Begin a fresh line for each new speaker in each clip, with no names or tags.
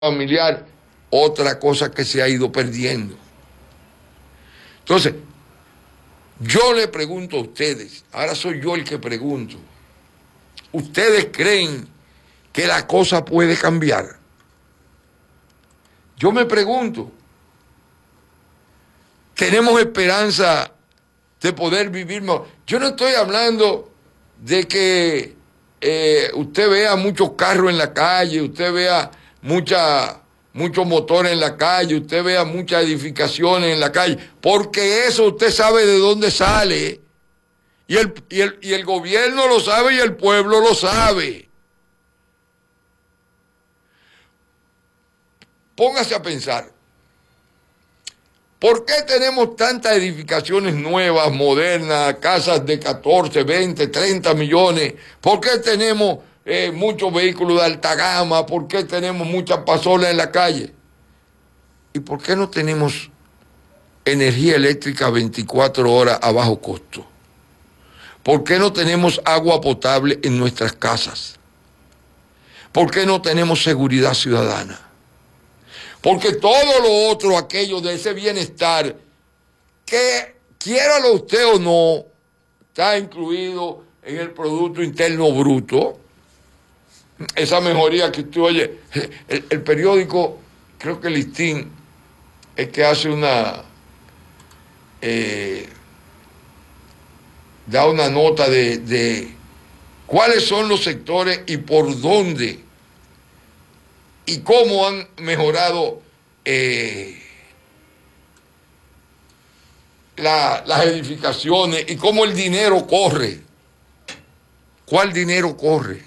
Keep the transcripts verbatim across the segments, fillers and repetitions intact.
familiar, otra cosa que se ha ido perdiendo. Entonces, yo le pregunto a ustedes, ahora soy yo el que pregunto, ¿ustedes creen que la cosa puede cambiar? Yo me pregunto, ¿tenemos esperanza de poder vivir más? Yo no estoy hablando de que eh, usted vea muchos carros en la calle, usted vea mucha, muchos motores en la calle, usted vea muchas edificaciones en la calle, porque eso usted sabe de dónde sale, y el, y el, y el gobierno lo sabe y el pueblo lo sabe. Póngase a pensar, ¿por qué tenemos tantas edificaciones nuevas, modernas, casas de catorce, veinte, treinta millones? ¿Por qué tenemos eh, muchos vehículos de alta gama? ¿Por qué tenemos muchas pasolas en la calle? ¿Y por qué no tenemos energía eléctrica veinticuatro horas a bajo costo? ¿Por qué no tenemos agua potable en nuestras casas? ¿Por qué no tenemos seguridad ciudadana? Porque todo lo otro, aquello de ese bienestar, que quiéralo usted o no, está incluido en el Producto Interno Bruto. Esa mejoría que usted oye, el, el periódico, creo que el Listín, es que hace una, eh, da una nota de, de cuáles son los sectores y por dónde y cómo han mejorado eh, la, las edificaciones y cómo el dinero corre. ¿Cuál dinero corre?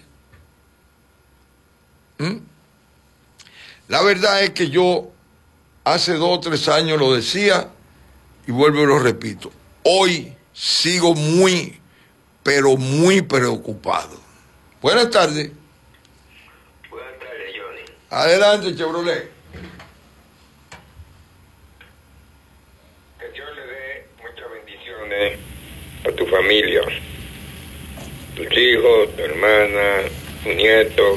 ¿Mm? La verdad es que yo hace dos o tres años lo decía y vuelvo y lo repito. Hoy sigo muy, pero muy preocupado. Buenas tardes. Adelante, Chevrolet.
Que Dios le dé muchas bendiciones a tu familia, tus hijos, tu hermana, tu nieto,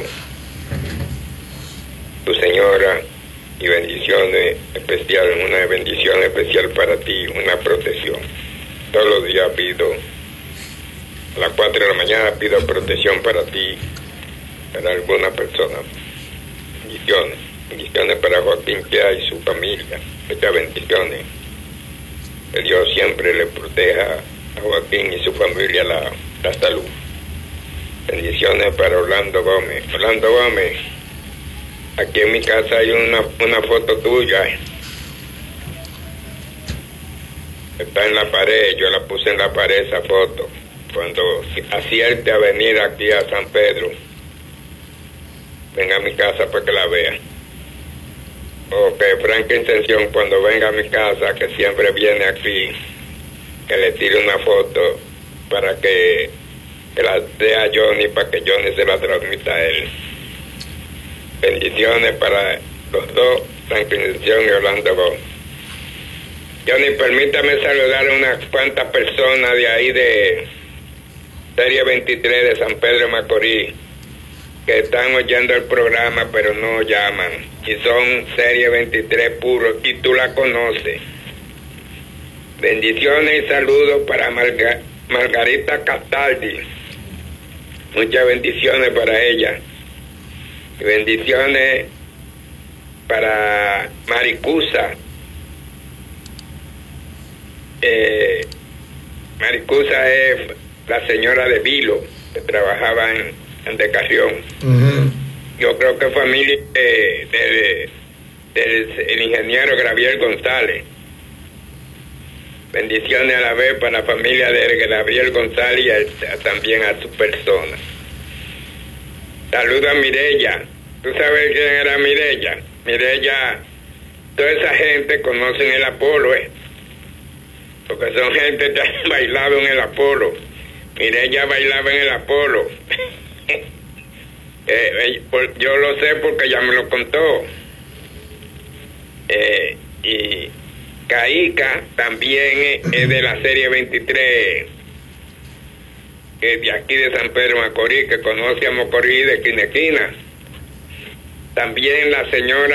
tu señora, y bendiciones especiales, una bendición especial para ti, una protección. Todos los días pido, a las cuatro de la mañana pido protección para ti, para alguna persona. Bendiciones, bendiciones para Joaquín Pia y su familia, muchas bendiciones. Que Dios siempre le proteja a Joaquín y su familia la, la salud. Bendiciones para Orlando Gómez. Orlando Gómez, aquí en mi casa hay una, una foto tuya. Está en la pared, yo la puse en la pared esa foto. Cuando acierte a venir aquí a San Pedro, venga a mi casa para que la vea. O que franca intención, cuando venga a mi casa, que siempre viene aquí, que le tire una foto para que, que la dé a Johnny, para que Johnny se la transmita a él. Bendiciones para los dos, franca intención y Orlando Gómez. Johnny, permítame saludar a unas cuantas personas de ahí de Serie veintitrés de San Pedro de Macorís, que están oyendo el programa pero no llaman, y son Serie veintitrés puro, y tú la conoces. Bendiciones y saludos para Marga, Margarita Castaldi, muchas bendiciones para ella, y bendiciones para Maricusa. eh, Maricusa es la señora de Vilo, que trabajaba en en Decación. Uh-huh. Yo creo que familia eh, del, del el ingeniero Gabriel González. Bendiciones a la vez para la familia de Gabriel González y a, a, también a su persona. Saluda a Mireya. ¿Tú sabes quién era Mireya? Mireya, toda esa gente conocen el Apolo, ¿eh? Porque son gente que han bailado en el Apolo. Mireya bailaba en el Apolo. Eh, por, yo lo sé porque ella me lo contó. Eh, y Caica también es de la Serie veintitrés, que es de aquí de San Pedro Macorís, que conoce a Macorís de esquina a esquina. también la señora